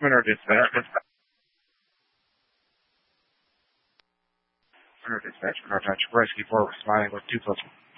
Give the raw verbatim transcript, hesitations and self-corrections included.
Winter Dispatch. Winter Dispatch. Winter Dispatch. Rescue four responding with two plus one.